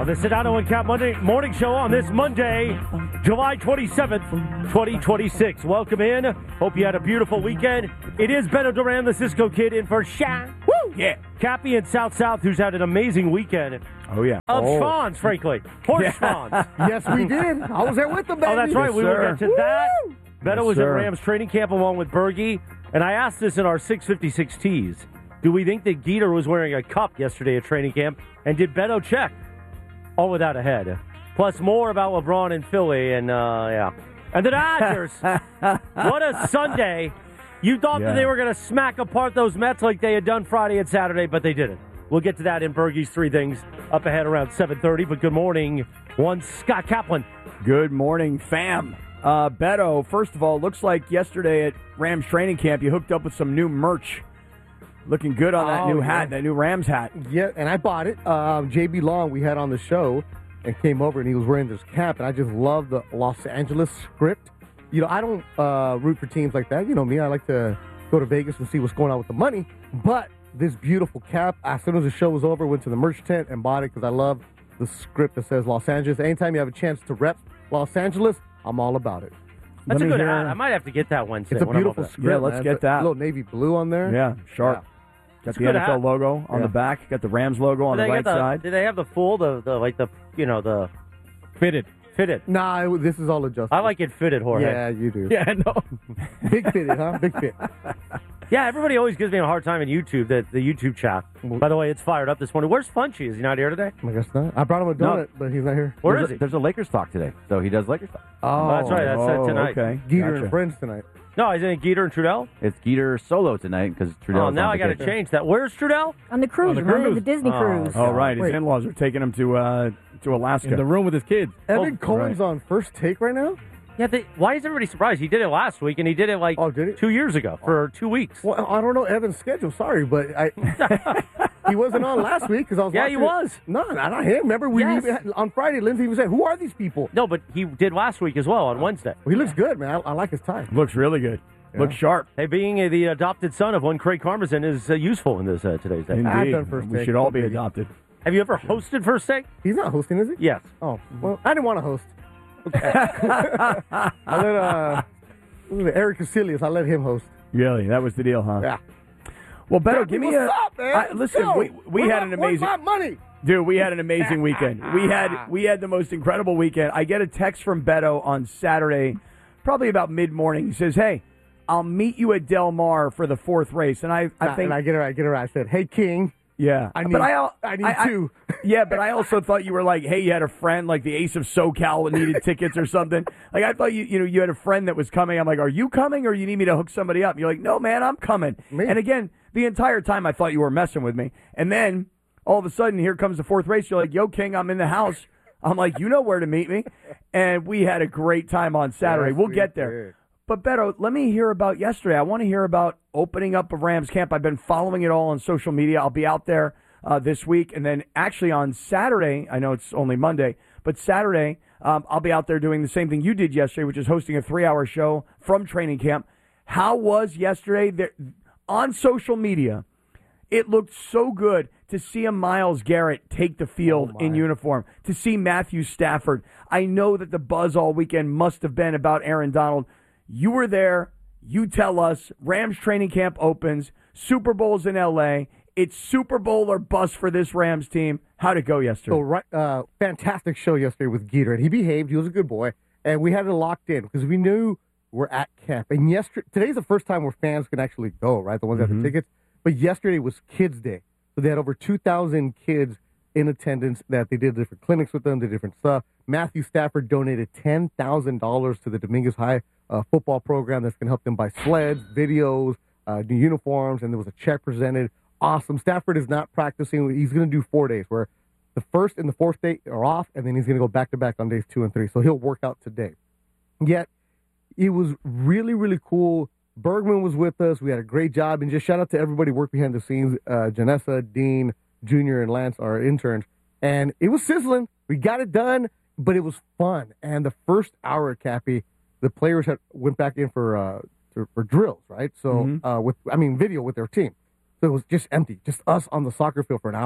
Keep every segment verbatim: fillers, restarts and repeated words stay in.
on the Sedano and Cap Monday morning show on this Monday, July twenty-seventh, twenty twenty-six. Welcome in. Hope you had a beautiful weekend. It is Beto Duran, the Cisco Kid, in for Sha. Woo! Yeah. Cappy in South South, who's had an amazing weekend. Oh, yeah. Of oh. Schwans, frankly. Horse yeah. Schwans. Yes, we did. I was there with them, baby. Oh, that's right. Yes, we sir. will get to that. Woo! Beto Yes, was sir. at Rams training camp along with Bergie, and I asked this in our six fifty-six tees. Do we think that Geeter was wearing a cup yesterday at training camp? And did Beto check? All without a head. Plus more about LeBron and Philly, and uh, yeah. And the Dodgers. What a Sunday. You thought yeah. that they were going to smack apart those Mets like they had done Friday and Saturday, but they didn't. We'll get to that in Bergie's Three Things up ahead around seven thirty. But good morning, one Scott Kaplan. Good morning, fam. Uh, Beto, first of all, looks like yesterday at Rams training camp you hooked up with some new merch. Looking good on that Oh, new yeah. hat, that new Rams hat. Yeah, and I bought it. Um, J B Long, we had on the show, and came over, and he was wearing this cap, and I just love the Los Angeles script. You know, I don't uh, root for teams like that. You know me, I like to go to Vegas and see what's going on with the money. But this beautiful cap, as soon as the show was over, went to the merch tent and bought it because I love the script that says Los Angeles. Anytime you have a chance to rep Los Angeles, I'm all about it. That's Let a me good hear- hat. I might have to get that Wednesday. It's a when I'm beautiful over there. script. Yeah, let's man. get It's a that. little navy blue on there. Yeah, sharp. Got It's the a good N F L hat. logo on Yeah. the back. Got the Rams logo on Do the they right got the- side. Do they have the full, the, the like the, you know, the Fitted. fitted? Nah, it- this is all adjustable. I like it fitted, Jorge. Yeah, you do. Yeah, no. Big fitted, huh? Big fit. Yeah, everybody always gives me a hard time in YouTube, the, the YouTube chat. By the way, it's fired up this morning. Where's Funchy? Is he not here today? I guess not. I brought him a No. donut, but he's not here. Where there's is a, he? There's a Lakers talk today, so he does Lakers talk. Oh, that's right. That's uh, oh, tonight. okay. Geeter Gotcha. and friends tonight. No, isn't it Geeter and Trudell? It's Geeter solo tonight because Trudell. Oh, now I got to change that. Where's Trudell? On the cruise, On the remember cruise. the Disney Oh, cruise. Oh, right. His Wait. in-laws are taking him to uh, to Alaska. In the room with his kids. Evan Oh, Cohen's on First Take right now? Yeah, they, why is everybody surprised? He did it last week, and he did it like Oh, did he? two years ago for two weeks. Well, I don't know Evan's schedule. Sorry, but I he wasn't on last week because I was. Yeah, he watching it. was. No, not not him. Remember, we Yes. even had, on Friday. Lindsay even said, "Who are these people?" No, but he did last week as well on Wednesday. Well, he looks good, man. I, I like his tie. Looks really good. Looks sharp. Hey, being uh, the adopted son of one Craig Karmazin is uh, useful in this uh, today's day. Indeed. I've done First we Take. should all be Don't be- adopted. Have you ever hosted First Take? He's not hosting, is he? Yes. Oh, well, I didn't want to host. I let uh, Eric Casillas. I let him host. Really? That was the deal, huh? Yeah. Well, Beto, Cappy, give me what's a... up, man? I- Let's listen, go. we, we Where's had my- an where's amazing... my money? Dude, we had an amazing weekend. We had we had the most incredible weekend. I get a text from Beto on Saturday, probably about mid-morning. He says, hey, I'll meet you at Del Mar for the fourth race. And I, I Nah, think... and I get her. I get her. I said, "Hey, King, yeah. I need. but I, al- I need I- two." Yeah, but I also thought you were like, hey, you had a friend, like the Ace of SoCal that needed tickets or something. Like, I thought you you know, you had a friend that was coming. I'm like, are you coming or you need me to hook somebody up? And you're like, no, man, I'm coming. Me? And again, the entire time I thought you were messing with me. And then all of a sudden, here comes the fourth race. You're like, yo, King, I'm in the house. I'm like, you know where to meet me. And we had a great time on Saturday. Yes, we'll we get there. did. But Beto, let me hear about yesterday. I want to hear about opening up of Rams camp. I've been following it all on social media. I'll be out there uh, this week. And then actually on Saturday, I know it's only Monday, but Saturday, um, I'll be out there doing the same thing you did yesterday, which is hosting a three-hour show from training camp. How was yesterday? There, on social media, it looked so good to see a Myles Garrett take the field Oh, my. in uniform, to see Matthew Stafford. I know that the buzz all weekend must have been about Aaron Donald. You were there. You tell us. Rams training camp opens. Super Bowl's in L A. It's Super Bowl or bust for this Rams team. How'd it go yesterday? So, right, uh, fantastic show yesterday with Geeter, and he behaved. He was a good boy, and we had it locked in because we knew we're at camp. And yesterday, today's the first time where fans can actually go, right? The ones that have the tickets. But yesterday was Kids Day, so they had over two thousand kids in attendance. That they did different clinics with them, did different stuff. Matthew Stafford donated ten thousand dollars to the Dominguez High uh, football program that's going to help them buy sleds, videos, uh, new uniforms, and there was a check presented. Awesome. Stafford is not practicing. He's going to do four days where the first and the fourth day are off, and then he's going to go back-to-back on days two and three. So he'll work out today. Yet, it was really, really cool. Bergman was with us. We had a great job. And just shout out to everybody who worked behind the scenes, uh, Janessa, Dean, Junior, and Lance, our interns. And it was sizzling. We got it done, but it was fun. And the first hour at Cappy, the players had went back in for uh, for, for drills, right? So, Mhm. uh, with I mean, video with their team. So it was just empty, just us on the soccer field for an hour.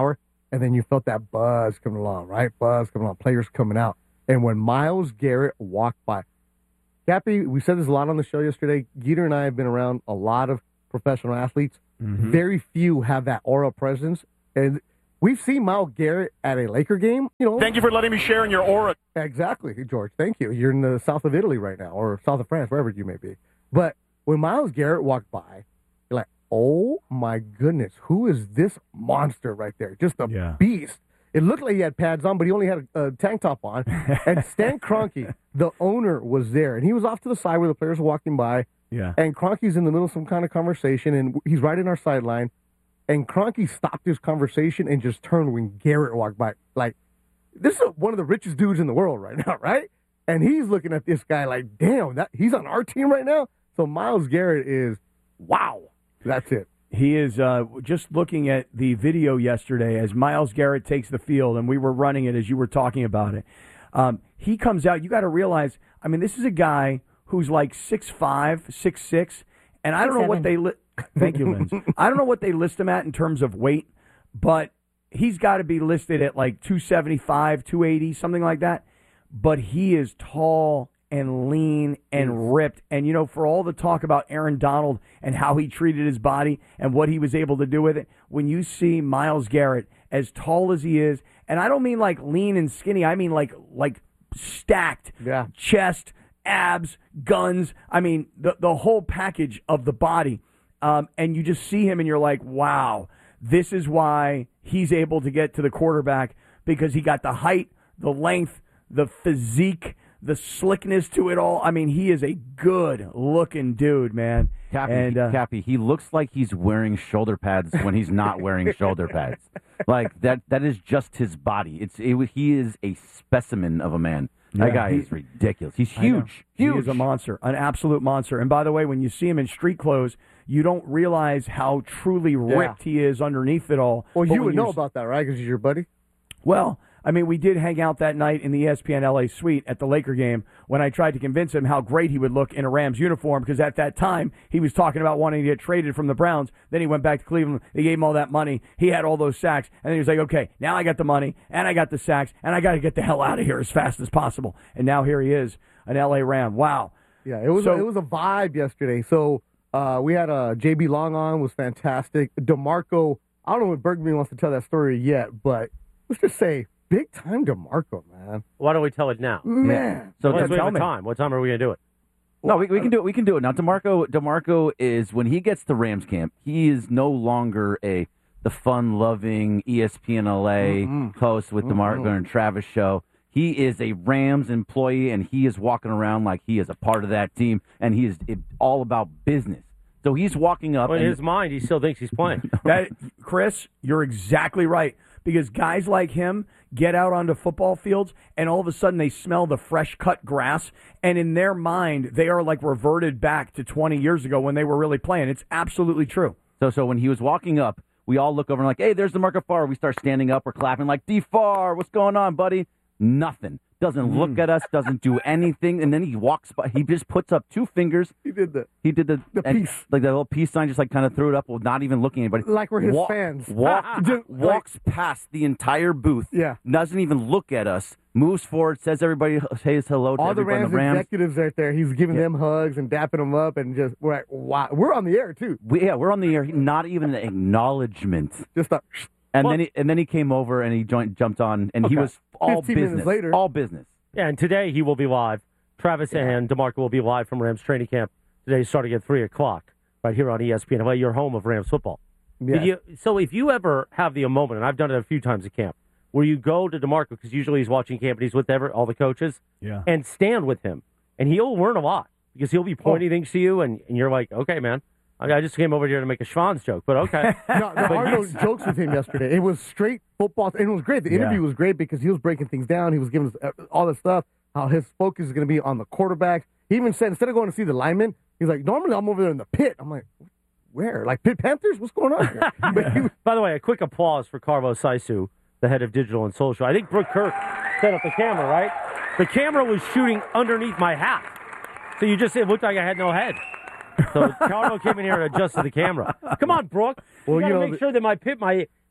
and then you felt that buzz coming along, right? Buzz coming along, players coming out. And when Myles Garrett walked by, Gappy, we said this a lot on the show yesterday. Geeter and I have been around a lot of professional athletes. Mm-hmm. Very few have that aura presence. And we've seen Myles Garrett at a Laker game. You know, thank you for letting me share in your aura. Exactly, George. Thank you. You're in the south of Italy right now, or south of France, wherever you may be. But when Myles Garrett walked by, you're like, oh my goodness, who is this monster right there? Just a yeah. beast. It looked like he had pads on, but he only had a, a tank top on. And Stan Kroenke, the owner, was there. And he was off to the side where the players were walking by. Yeah. And Kroenke's in the middle of some kind of conversation, and he's right in our sideline. And Kroenke stopped his conversation and just turned when Garrett walked by. Like, this is one of the richest dudes in the world right now, right? And he's looking at this guy like, damn, that he's on our team right now? So Myles Garrett is, wow. That's it. He is uh, just looking at the video yesterday as Myles Garrett takes the field, and we were running it as you were talking about it. Um, he comes out. You got to realize, I mean, this is a guy who's like six five, six six, and I don't know what they li- thank you, Linz. I don't know what they list him at in terms of weight, but he's got to be listed at like two seventy-five, two eighty, something like that. But he is tall and lean and ripped. And, you know, for all the talk about Aaron Donald and how he treated his body and what he was able to do with it, when you see Myles Garrett as tall as he is, and I don't mean like lean and skinny, I mean like like stacked, yeah. chest, abs, guns, I mean the, the whole package of the body. Um, and you just see him and you're like, wow, this is why he's able to get to the quarterback, because he got the height, the length, the physique, the slickness to it all. I mean, he is a good-looking dude, man. Cappy, and, uh, Cappy, he looks like he's wearing shoulder pads when he's not wearing shoulder pads. Like, that that is just his body. It's it, He is a specimen of a man. That yeah, guy he, is ridiculous. He's huge. Huge. He is a monster, an absolute monster. And by the way, when you see him in street clothes, you don't realize how truly ripped yeah. he is underneath it all. Well, but you would know s- about that, right? Because he's your buddy. Well, I mean, we did hang out that night in the E S P N L A suite at the Laker game when I tried to convince him how great he would look in a Rams uniform, because at that time he was talking about wanting to get traded from the Browns. Then he went back to Cleveland. They gave him all that money. He had all those sacks. And then he was like, okay, now I got the money and I got the sacks and I got to get the hell out of here as fast as possible. And now here he is, an L A Ram. Wow. Yeah, it was So- a, it was a vibe yesterday. So uh, we had a J B Long on, was fantastic. DeMarco, I don't know if Bergman wants to tell that story yet, but let's just say, big time DeMarco, man. Why don't we tell it now? Man. So Well, to- we have tell a me. time. What time are we going to do it? No, we, we can do it. We can do it now. DeMarco, DeMarco is, when he gets to Rams camp, he is no longer a the fun-loving E S P N L A Mm-mm. host with DeMarco Mm-mm. and Travis show. He is a Rams employee, and he is walking around like he is a part of that team, and he is it, all about business. So he's walking up. Well, in and, his mind, he still thinks he's playing. That, Chris, you're exactly right. Because guys like him get out onto football fields and all of a sudden they smell the fresh cut grass, and in their mind they are like reverted back to twenty years ago when they were really playing. It's absolutely true. So, so when he was walking up, we all look over and like, hey, there's DeMarco Farr. We start standing up, we're clapping like, D Farr, what's going on, buddy? Nothing. Doesn't look at us, doesn't do anything, and then he walks by. He just puts up two fingers. He did the He did the, The and, peace. like that little peace sign, just like kind of threw it up, with not even looking at anybody. Like we're his Wa- fans. Walk, Just, walks past the entire booth. Yeah. Doesn't even look at us. Moves forward, says everybody says hello to all the everybody Rams, in the Rams. executives right there. He's giving them hugs and dapping them up, and just we're like, wow, we're on the air too. We, yeah, we're on the air. Not even an acknowledgement. Just a, And Well- then he, and then he came over and he joined, jumped on, and he Okay. was all fifteen minutes business. later. All business. Yeah, and today he will be live. Travis and DeMarco will be live from Rams training camp today, starting at three o'clock, right here on E S P N L A, your home of Rams football. yeah. Did you, so if you ever have the moment, and I've done it a few times at camp, where you go to DeMarco, because usually he's watching camp and he's with ever, all the coaches, Yeah. and stand with him, and he'll learn a lot, because he'll be pointing things to you, and, and you're like, okay, man, I I just came over here to make a Schwanz joke, but okay. No, there are no jokes with him yesterday. It was straight football, and it was great. The interview Yeah. was great because he was breaking things down. He was giving us uh, all this stuff, how his focus is going to be on the quarterbacks. He even said, instead of going to see the linemen, he's like, normally I'm over there in the pit. I'm like, where? Like Pit Panthers? What's going on here? But he was- By the way, a quick applause for Carvo Saisu, the head of digital and social. I think Brooke Kirk set up the camera, right? The camera was shooting underneath my hat. So you just, it looked like I had no head. So Carvo came in here and adjusted the camera. Come on, Brooke. Well, you got to you know, make the- sure that my pit, my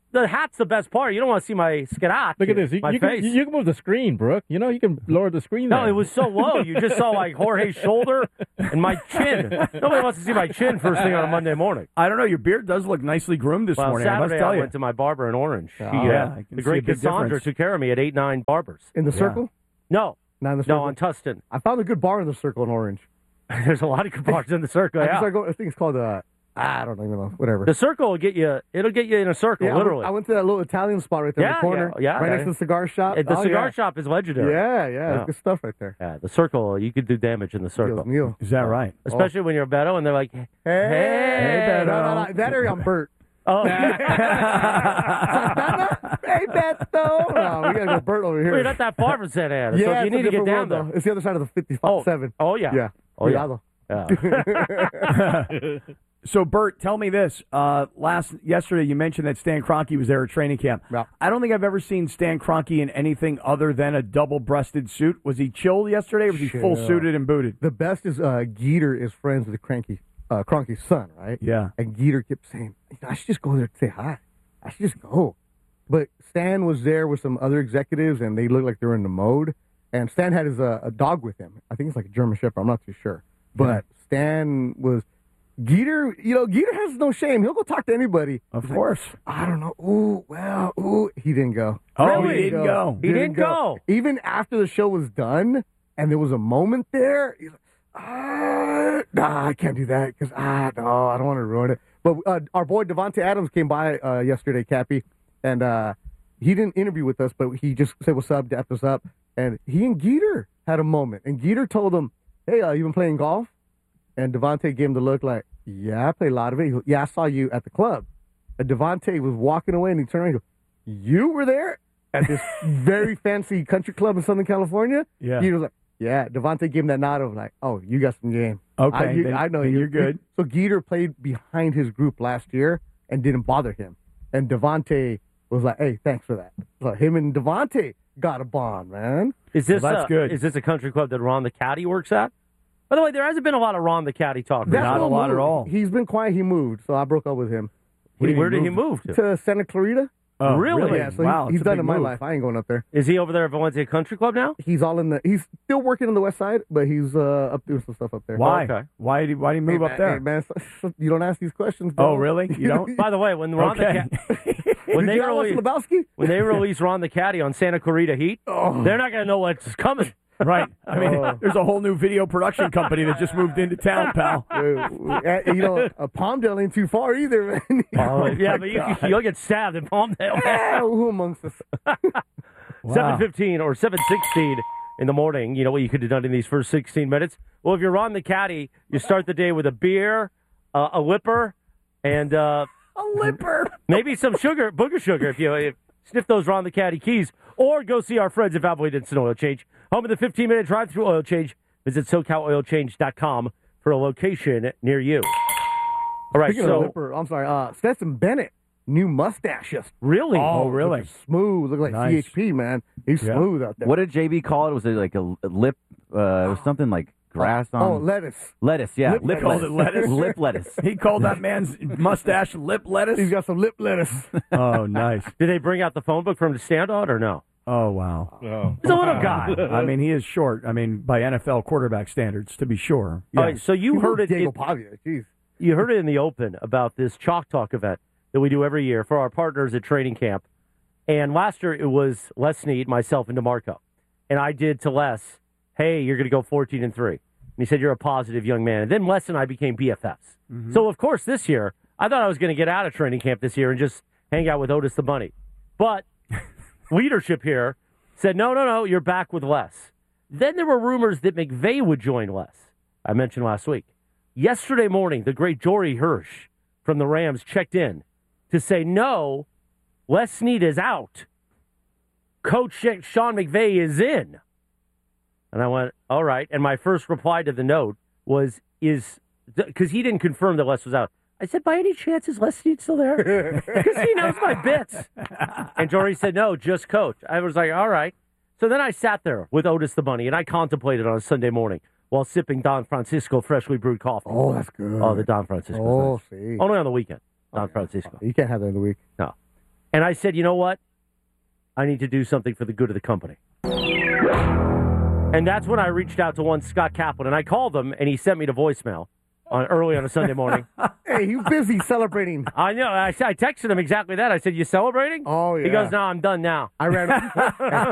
the hat's the best part. You don't want to see my skedat. Look at this. You, my you face. Can, you can move the screen, Brooke. You know, you can lower the screen. No, there. it was so low. You just saw like Jorge's shoulder and my chin. Nobody wants to see my chin first thing on a Monday morning. I don't know. Your beard does look nicely groomed this well, morning. Saturday, I must tell I you. went to my barber in Orange. Oh, She, uh, yeah, I can the see a great big Cassandra difference. took care of me at eight nine Barbers. In the Yeah. circle? No, Not in the circle. no, on Tustin. I found a good bar in the circle in Orange. There's a lot of good bars in the circle. I, Yeah. just started going, I think it's called, uh, I don't even know, whatever. The circle will get you. It'll get you in a circle, Yeah, I went- literally. I went to that little Italian spot right there in Yeah, the corner, yeah, yeah, right yeah. next to the cigar shop. Uh, the Oh, cigar yeah. shop is legendary. Yeah, yeah, Yeah. it's good stuff right there. Yeah, the circle. You could do damage in the circle, Dios mío. Is that right? especially when you're a Beto and they're like, Hey, Hey, no, Beto. no, no, that area I'm Bert. "Oh, Hey, Beto. No, we gotta go Bert over here. we're not that far from Santa Ana, yeah, so if you it's a need to get different down world, there." though. It's the other side of the Oh, fifty-seven. oh yeah, Yeah. oh yeah. Cuidado. Yeah. So, Bert, tell me this. Uh, last yesterday, you mentioned that Stan Kroenke was there at training camp. Yeah. I don't think I've ever seen Stan Kroenke in anything other than a double-breasted suit. Was he chilled yesterday, or was he full Chill. suited and booted? The best is uh, Geeter is friends with Cranky, uh, Cronky's son, right? Yeah. And Geeter kept saying, I should just go there to say hi. I should just go. But Stan was there with some other executives, and they looked like they were in the mode. And Stan had his uh, a dog with him. I think it's like a German Shepherd. I'm not too sure. But Stan was Geeter. You know, Geeter has no shame. He'll go talk to anybody. Of He's like, course. I don't know. Ooh, well, ooh. He didn't go. Oh, Really? he didn't go. He didn't go. Even after the show was done, and there was a moment there. He's like, ah, nah, I can't do that because ah, no, I don't want to ruin it. But uh, our boy Devontae Adams came by uh, yesterday, Cappy, and uh, he didn't interview with us, but he just said what's up, dapped us up, and he and Geeter had a moment, and Geeter told him, "Hey, uh, you been playing golf?" And Devontae gave him the look like, "Yeah, I play a lot of it." He goes, "Yeah, I saw you at the club." And Devontae was walking away, and he turned around and goes, "You were there at this very fancy country club in Southern California?" Yeah. He was like, "Yeah." Devontae gave him that nod of like, "Oh, you got some game." Okay, I, you- then- I know then you. you're good. So Geeter played behind his group last year and didn't bother him. And Devontae was like, "Hey, thanks for that." So him and Devontae got a bond, man. Is this Well, that's uh, good. Is this a country club that Ron the Caddy works at? By the way, there hasn't been a lot of Ron the Caddy talk. That's Not a what lot at moved. all. He's been quiet. He moved, so I broke up with him. Where, He where did he moved move to? To Santa Clarita. Oh, Really? Yeah, so wow, he, he's it's a done big in my move. life. I ain't going up there. Is he over there at Valencia Country Club now? He's all in the. He's still working on the west side, but he's uh, up doing some stuff up there. Why? Okay. Why did he, why did he move Hey, up man, there? hey, man, so- you don't ask these questions. Bro. Oh, really? You don't? By the way, when Ron Okay. the Caddy, when Did they you not watch release Lebowski? when they release Ron the Caddy on Santa Clarita Heat, Oh. they're not going to know what's coming. Right. I mean, Oh. there's a whole new video production company that just moved into town, pal. Uh, uh, you know, uh, Palmdale ain't too far either, man. Oh, yeah, my but you, God. you'll get stabbed in Palmdale. Ah, who amongst us? seven fifteen or seven sixteen in the morning. You know what you could have done in these first sixteen minutes? Well, if you're on the caddy, you start the day with a beer, uh, a lipper, and uh, A lipper. maybe some sugar, booger sugar, if you if, sniff those Ron the Caddy keys. Or go see our friends at Valvoline Instant Oil Change. Home of the fifteen-minute drive-through oil change. Visit SoCal Oil Change dot com for a location near you. All right, Speaking of so Lipper, I'm sorry, uh, Stetson Bennett, new mustaches. really? Oh, really? Looking smooth. Look like Nice. C H P, man. He's Yeah. smooth out there. What did J B call it? Was it like a, a lip? Uh, it was something like grass on Oh, lettuce. lettuce. Yeah, Lip lip lettuce. lettuce. Lettuce? lip lettuce. He called that man's mustache lip lettuce. He's got some lip lettuce. Oh, nice. Did they bring out the phone book for him to stand on or no? Oh, wow. Oh. He's a little guy. I mean, he is short. I mean, by N F L quarterback standards, to be sure. All Yes. right, so you heard it. Diego it- Pavia. Jeez. You heard it in the open about this Chalk Talk event that we do every year for our partners at training camp. And last year it was Les Snead, myself, and DeMarco. And I did to Les, hey, you're going to go fourteen and three. And he said, you're a positive young man. And then Les and I became B F Fs. So, of course, this year, I thought I was going to get out of training camp this year and just hang out with Otis the Bunny. But leadership here said, no, no, no, you're back with Les. Then there were rumors that McVay would join Les. I mentioned last week. Yesterday morning, the great Jory Hirsch from the Rams checked in to say, no, Les Snead is out. Coach Sean McVay is in. And I went, all right. And my first reply to the note was, is, because he didn't confirm that Les was out. I said, by any chance, is Les Snead still there? Because he knows my bits. And Jory said, no, just coach. I was like, all right. So then I sat there with Otis the Bunny, and I contemplated on a Sunday morning while sipping Don Francisco freshly brewed coffee. Oh, that's good. Oh, the Don Francisco. Oh, nice. see. Only on the weekend, Don Francisco. You can't have that in the week. No. And I said, you know what? I need to do something for the good of the company. And that's when I reached out to one Scott Kaplan, and I called him, and he sent me the voicemail on early on a Sunday morning. Hey, he's busy celebrating. I know. I, I texted him exactly that. I said, you celebrating? Oh, yeah. He goes, no, I'm done now. I ran.